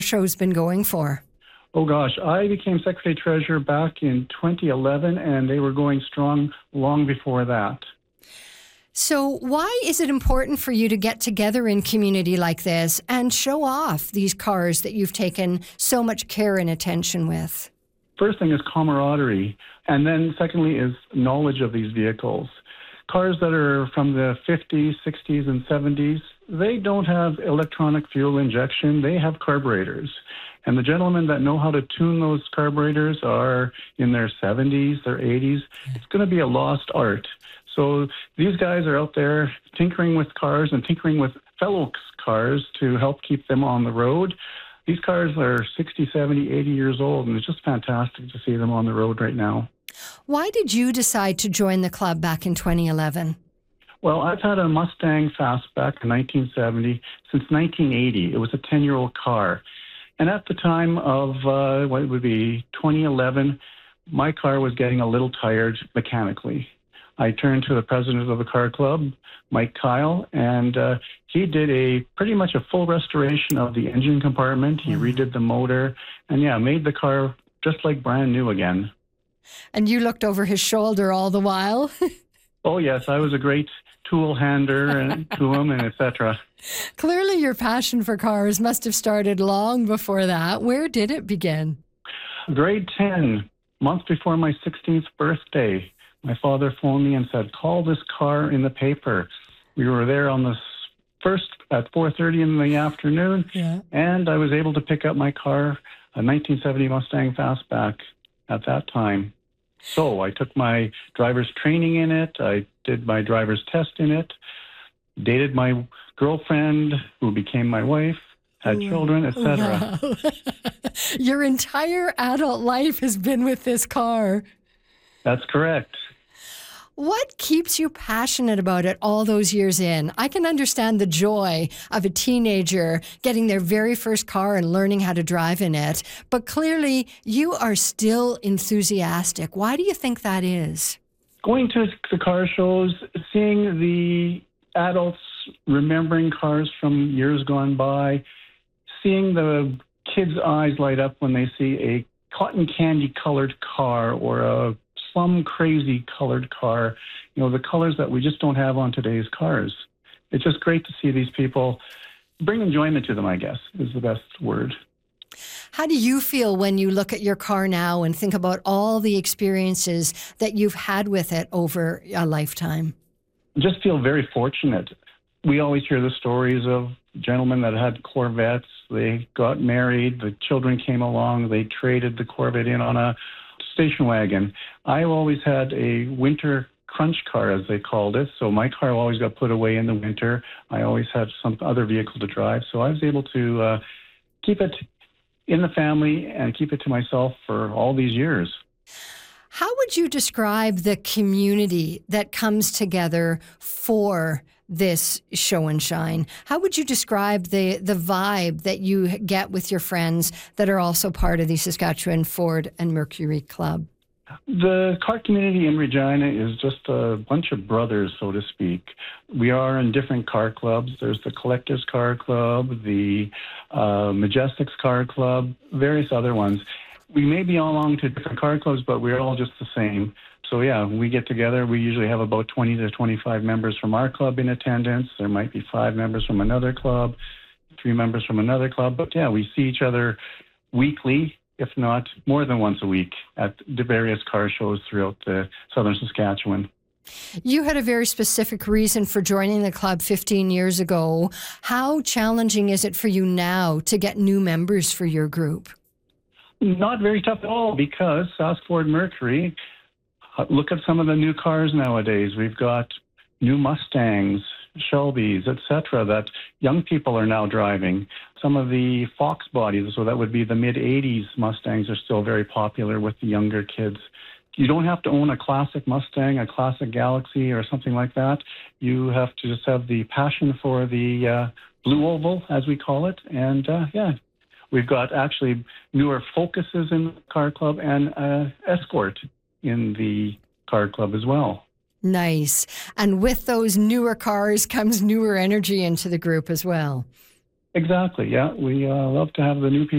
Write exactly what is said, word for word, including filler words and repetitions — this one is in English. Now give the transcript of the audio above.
show's been going for? Oh gosh, I became Secretary Treasurer back in twenty eleven, and they were going strong long before that. So why is it important for you to get together in community like this and show off these cars that you've taken so much care and attention with? First thing is camaraderie, and then secondly is knowledge of these vehicles. Cars that are from the fifties, sixties, and seventies, they don't have electronic fuel injection, they have carburetors. And the gentlemen that know how to tune those carburetors are in their seventies, their eighties. It's going to be a lost art. So these guys are out there tinkering with cars and tinkering with fellow cars to help keep them on the road. These cars are sixty, seventy, eighty years old, and it's just fantastic to see them on the road right now. Why did you decide to join the club back in twenty eleven? Well, I've had a Mustang Fastback in nineteen seventy since nineteen eighty. It was a ten-year-old car. And at the time of, uh, what would be twenty eleven, my car was getting a little tired mechanically. I turned to the president of the car club, Mike Kyle, and uh, he did a pretty much a full restoration of the engine compartment. He redid the motor and, yeah, made the car just like brand new again. And you looked over his shoulder all the while? Oh, yes. I was a great tool hander and to him and et cetera. Clearly your passion for cars must have started long before that. Where did it begin? Grade ten, month before my sixteenth birthday. My father phoned me and said, call this car in the paper. We were there on the first at four thirty in the afternoon, yeah. And I was able to pick up my car, a nineteen seventy Mustang Fastback at that time. So I took my driver's training in it. I did my driver's test in it, dated my girlfriend, who became my wife, had children, et cetera. Wow. Your entire adult life has been with this car. That's correct. What keeps you passionate about it all those years in? I can understand the joy of a teenager getting their very first car and learning how to drive in it, but clearly you are still enthusiastic. Why do you think that is? Going to the car shows, seeing the adults remembering cars from years gone by, seeing the kids' eyes light up when they see a cotton candy colored car or a plum crazy colored car, you know, the colors that we just don't have on today's cars. It's just great to see these people bring enjoyment to them, I guess, is the best word. How do you feel when you look at your car now and think about all the experiences that you've had with it over a lifetime? I just feel very fortunate. We always hear the stories of gentlemen that had Corvettes. They got married, the children came along, they traded the Corvette in on a station wagon. I always had a winter crunch car, as they called it. So my car always got put away in the winter. I always had some other vehicle to drive. So I was able to uh, keep it in the family and keep it to myself for all these years. How would you describe the community that comes together for this show and shine? How would you describe the, the vibe that you get with your friends that are also part of the Saskatchewan Ford and Mercury Club? The car community in Regina is just a bunch of brothers, so to speak. We are in different car clubs. There's the Collectors Car Club, the uh, Majestics Car Club, various other ones. We may belong to different car clubs, but we're all just the same. So, yeah, we get together. We usually have about twenty to twenty-five members from our club in attendance. There might be five members from another club, three members from another club. But, yeah, we see each other weekly, if not more than once a week, at the various car shows throughout the southern Saskatchewan. You had a very specific reason for joining the club fifteen years ago. How challenging is it for you now to get new members for your group? Not very tough at all, because Sask Ford Mercury, look at some of the new cars nowadays. We've got new Mustangs, Shelbys, et cetera, that young people are now driving. Some of the Fox bodies, so that would be the mid-eighties Mustangs, are still very popular with the younger kids. You don't have to own a classic Mustang, a classic Galaxy, or something like that. You have to just have the passion for the uh, blue oval, as we call it, and uh, yeah. We've got actually newer Focuses in the car club and uh, Escort in the car club as well. Nice. And with those newer cars comes newer energy into the group as well. Exactly, yeah. We uh, love to have the new people